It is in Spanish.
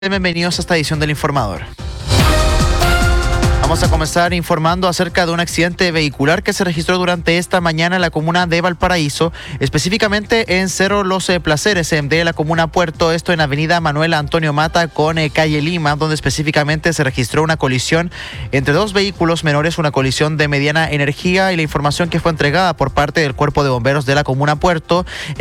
Bienvenidos a esta edición del Informador. Vamos a comenzar informando acerca de un accidente vehicular que se registró durante esta mañana en la comuna de Valparaíso, específicamente en Cerro Los Placeres, de la comuna Puerto, esto en avenida Manuel Antonio Mata con calle Lima, donde específicamente se registró una colisión entre dos vehículos menores, una colisión de mediana energía, y la información que fue entregada por parte del Cuerpo de Bomberos de la comuna Puerto